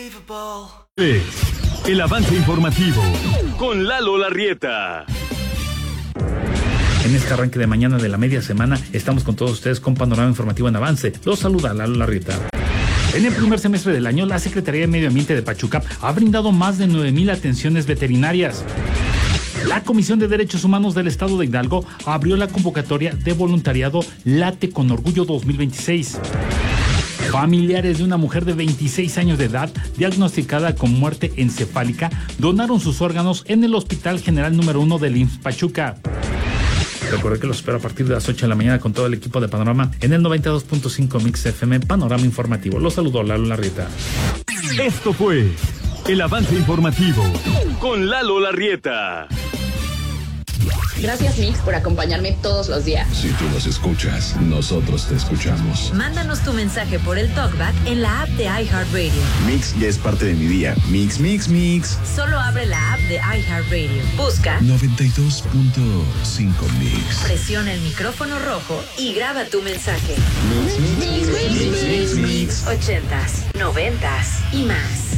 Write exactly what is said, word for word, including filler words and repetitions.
El avance informativo con Lalo Larrieta. En este arranque de mañana de la media semana estamos con todos ustedes con Panorama Informativo en Avance. Los saluda Lalo Larrieta. En el primer semestre del año, la Secretaría de Medio Ambiente de Pachuca ha brindado más de nueve mil atenciones veterinarias. La Comisión de Derechos Humanos del Estado de Hidalgo abrió la convocatoria de voluntariado Late con Orgullo dos mil veintiséis. Familiares de una mujer de veintiséis años de edad diagnosticada con muerte encefálica donaron sus órganos en el Hospital General número uno del I M S S Pachuca. Recuerden que los espero a partir de las ocho de la mañana con todo el equipo de Panorama en el noventa y dos punto cinco Mix F M Panorama Informativo. Los saludo, Lalo Larrieta. Esto fue el avance informativo con Lalo Larrieta. Gracias, Mix, por acompañarme todos los días. Si tú nos escuchas, nosotros te escuchamos. Mándanos tu mensaje por el TalkBack en la app de iHeartRadio. Mix ya es parte de mi día. Mix, mix, mix. Solo abre la app de iHeartRadio. Busca noventa y dos punto cinco Mix. Presiona el micrófono rojo y graba tu mensaje. Mix, mix, mix, mix, mix, mix. Ochentas, noventas y más.